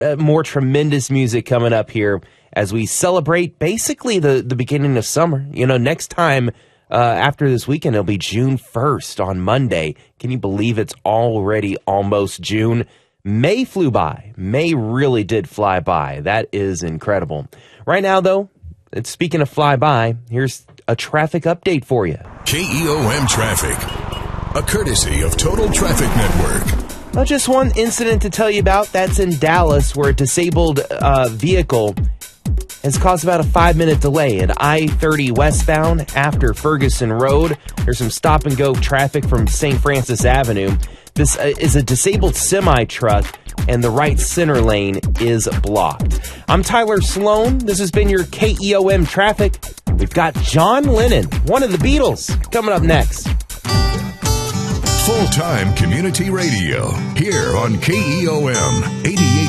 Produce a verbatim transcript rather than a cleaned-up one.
uh, more tremendous music coming up here as we celebrate basically the, the beginning of summer. You know, next time uh, after this weekend, it'll be June first on Monday. Can you believe it's already almost June? May flew by. May really did fly by. That is incredible. Right now, though, it's, speaking of fly by, here's a traffic update for you. K E O M Traffic, a courtesy of Total Traffic Network. Well, just one incident to tell you about. That's in Dallas, where a disabled uh, vehicle has caused about a five-minute delay at I thirty westbound after Ferguson Road. There's some stop-and-go traffic from Saint Francis Avenue. This uh, is a disabled semi-truck, and the right center lane is blocked. I'm Tyler Sloan. This has been your K E O M Traffic. We've got John Lennon, one of the Beatles, coming up next. Full-time community radio here on K E O M eighty-eight